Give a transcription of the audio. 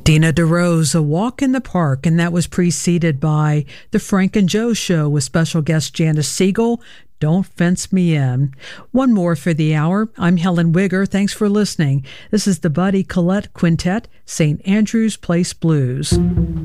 Dina DeRose, A Walk in the Park, and that was preceded by The Frank and Joe Show with special guest Janice Siegel, Don't Fence Me In. One more for the hour. I'm Helen Wigger. Thanks for listening. This is the Buddy Collette Quintet, St. Andrew's Place Blues.